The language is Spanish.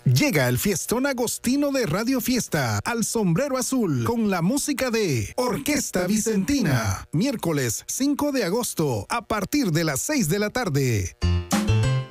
Llega el fiestón agostino de Radio Fiesta al Sombrero Azul con la música de Orquesta Vicentina. Miércoles 5 de agosto a partir de las 6 de la tarde.